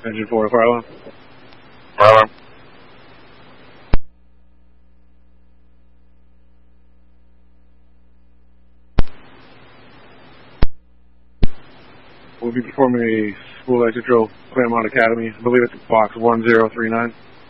Engine 4, fire alarm. Fire alarm. We'll be performing a school exit drill, Claremont Academy. I believe it's box 1039.